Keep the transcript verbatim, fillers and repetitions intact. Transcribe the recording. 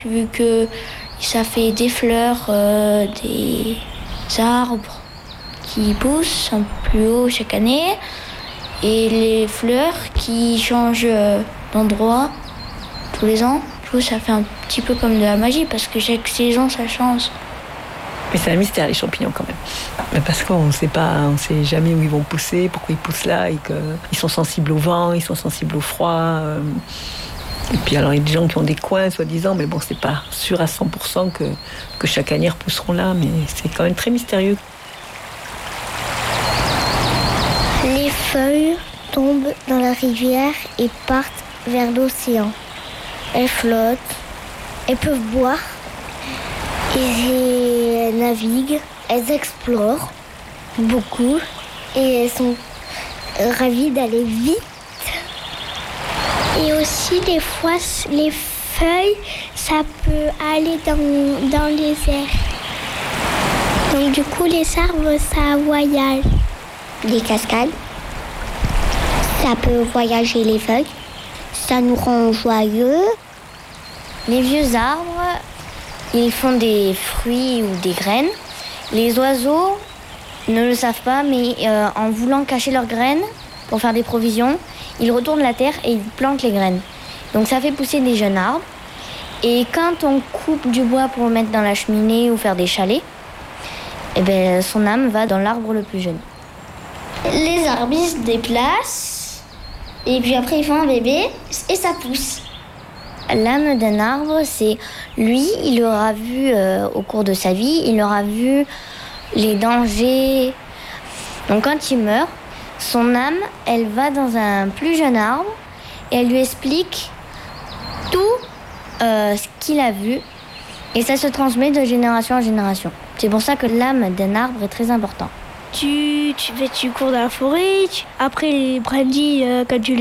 Vu que ça fait des fleurs, euh, des arbres qui poussent un peu plus haut chaque année et les fleurs qui changent d'endroit tous les ans. Du coup, ça fait un petit peu comme de la magie parce que chaque saison, ça change. Mais c'est un mystère, les champignons, quand même. Parce qu'on ne sait pas, on ne sait jamais où ils vont pousser, pourquoi ils poussent là, et qu'ils sont sensibles au vent, ils sont sensibles au froid. Euh... Et puis alors, il y a des gens qui ont des coins, soi-disant, mais bon, c'est pas sûr à cent pour cent que, que chaque année ils repousseront là, mais c'est quand même très mystérieux. Les feuilles tombent dans la rivière et partent vers l'océan. Elles flottent, elles peuvent boire, et elles naviguent, elles explorent beaucoup, et elles sont ravies d'aller vite. Et aussi, des fois, les feuilles, ça peut aller dans, dans les airs. Donc, du coup, les arbres, ça voyage. Les cascades, ça peut voyager les feuilles. Ça nous rend joyeux. Les vieux arbres, ils font des fruits ou des graines. Les oiseaux ne le savent pas, mais euh, en voulant cacher leurs graines pour faire des provisions, ils retournent la terre et ils plantent les graines. Donc ça fait pousser des jeunes arbres. Et quand on coupe du bois pour le mettre dans la cheminée ou faire des chalets, eh ben, son âme va dans l'arbre le plus jeune. Les arbres, ils se déplacent. Et puis après, ils font un bébé et ça pousse. L'âme d'un arbre, c'est lui, il aura vu euh, au cours de sa vie, il aura vu les dangers. Donc quand il meurt, son âme, elle va dans un plus jeune arbre et elle lui explique tout euh, ce qu'il a vu et ça se transmet de génération en génération. C'est pour ça que l'âme d'un arbre est très importante. Tu, tu, tu cours dans la forêt, tu, après les brindilles, euh, quand tu